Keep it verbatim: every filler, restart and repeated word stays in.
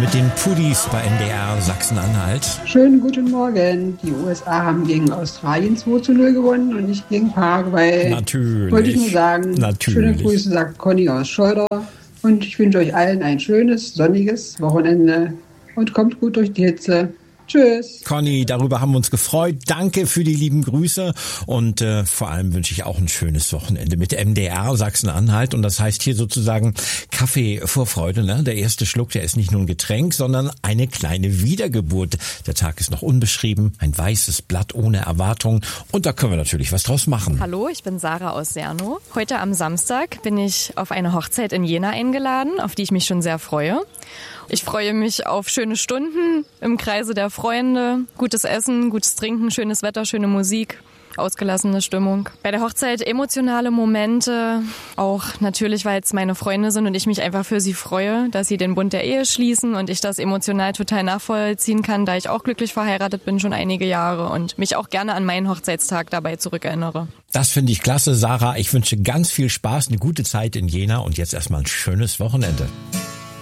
mit den Pudis bei M D R Sachsen-Anhalt. Schönen guten Morgen. Die U S A haben gegen Australien zwei zu null gewonnen und nicht gegen Paraguay. Natürlich. Wollte ich nur sagen. Natürlich. Schöne Grüße, sagt Conny aus Scholder. Und ich wünsche euch allen ein schönes, sonniges Wochenende und kommt gut durch die Hitze. Tschüss. Conny, darüber haben wir uns gefreut. Danke für die lieben Grüße und äh, vor allem wünsche ich auch ein schönes Wochenende mit M D R Sachsen-Anhalt. Und das heißt hier sozusagen Kaffee vor Freude. Ne? Der erste Schluck, der ist nicht nur ein Getränk, sondern eine kleine Wiedergeburt. Der Tag ist noch unbeschrieben, ein weißes Blatt ohne Erwartung. Und da können wir natürlich was draus machen. Hallo, ich bin Sarah aus Sernow. Heute am Samstag bin ich auf eine Hochzeit in Jena eingeladen, auf die ich mich schon sehr freue. Ich freue mich auf schöne Stunden im Kreise der Freunde, gutes Essen, gutes Trinken, schönes Wetter, schöne Musik, ausgelassene Stimmung. Bei der Hochzeit emotionale Momente, auch natürlich, weil es meine Freunde sind und ich mich einfach für sie freue, dass sie den Bund der Ehe schließen und ich das emotional total nachvollziehen kann, da ich auch glücklich verheiratet bin, schon einige Jahre und mich auch gerne an meinen Hochzeitstag dabei zurückerinnere. Das finde ich klasse, Sarah. Ich wünsche ganz viel Spaß, eine gute Zeit in Jena und jetzt erstmal ein schönes Wochenende.